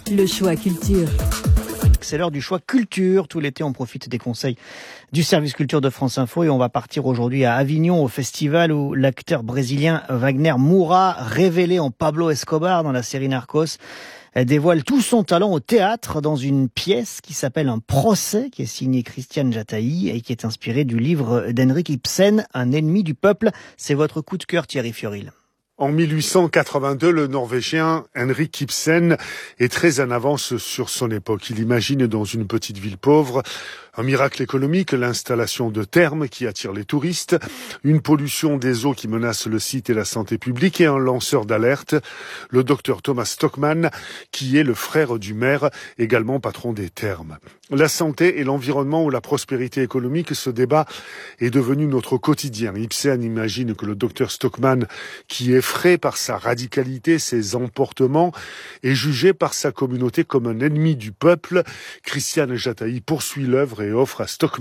Le choix culture. C'est l'heure du choix culture. Tout l'été, on profite des conseils du service culture de France Info et on va partir aujourd'hui à Avignon au festival où l'acteur brésilien Wagner Moura, révélé en Pablo Escobar dans la série Narcos, dévoile tout son talent au théâtre dans une pièce qui s'appelle Un procès, qui est signée Christiane Jataï et qui est inspirée du livre d'Henrik Ibsen, Un ennemi du peuple. C'est votre coup de cœur, Thierry Fioril. En 1882, le Norvégien Henrik Ibsen est très en avance sur son époque. Il imagine dans une petite ville pauvre un miracle économique, l'installation de thermes qui attirent les touristes, une pollution des eaux qui menace le site et la santé publique et un lanceur d'alerte, le docteur Thomas Stockmann, qui est le frère du maire, également patron des thermes. La santé et l'environnement ou la prospérité économique, ce débat est devenu notre quotidien. Ibsen imagine que le docteur Stockmann, qui est effrayé par sa radicalité, ses emportements, est jugé par sa communauté comme un ennemi du peuple. Christiane Jataï poursuit l'œuvre et offre à Stockmann